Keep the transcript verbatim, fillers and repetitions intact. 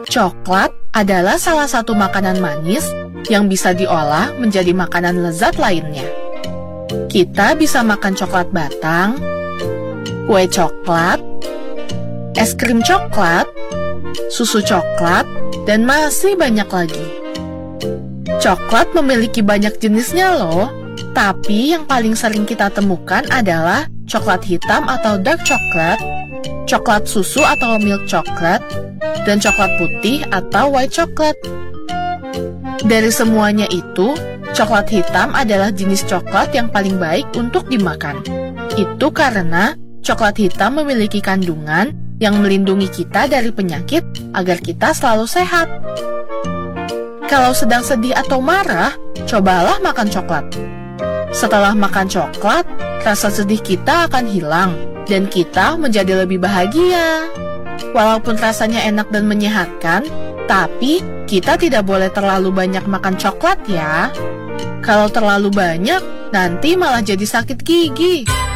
Coklat adalah salah satu makanan manis yang bisa diolah menjadi makanan lezat lainnya. Kita bisa makan coklat batang, kue coklat, es krim coklat, susu coklat, dan masih banyak lagi. Coklat memiliki banyak jenisnya loh, tapi yang paling sering kita temukan adalah coklat hitam atau dark chocolate, coklat susu atau milk chocolate, dan coklat putih atau white chocolate. Dari semuanya itu, coklat hitam adalah jenis coklat yang paling baik untuk dimakan. Itu karena coklat hitam memiliki kandungan yang melindungi kita dari penyakit agar kita selalu sehat. Kalau sedang sedih atau marah, cobalah makan coklat. Setelah makan coklat, rasa sedih kita akan hilang dan kita menjadi lebih bahagia. Walaupun rasanya enak dan menyehatkan, tapi kita tidak boleh terlalu banyak makan coklat ya. Kalau terlalu banyak, nanti malah jadi sakit gigi.